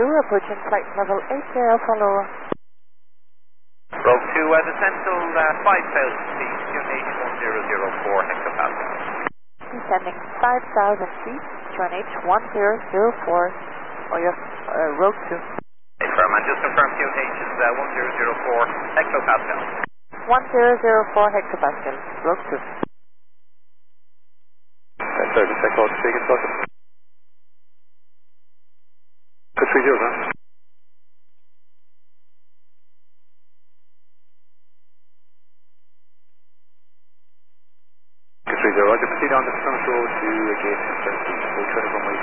approaching flight level 80 Alpha Loro. Rogue 2, descend till 5,000 feet, QNH 1004 hectopascal. Descending 5,000 feet, QNH 1004 for your Rogue 2. Confirm, and just confirm QNH is 1004 hectopascal. 1004 hectopascal, Rogue 2. Service echo, speaking, welcome. Good for you, huh? Good for you, I can proceed on the front row to gate 20, full 21 way